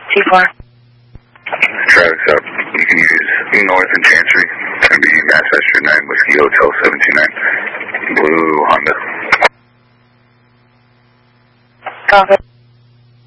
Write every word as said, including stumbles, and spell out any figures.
T four. Traffic's up. You can use North and Chancery. It's going to be Manchester nine, Whiskey Hotel seven two nine. Blue Honda. Copy.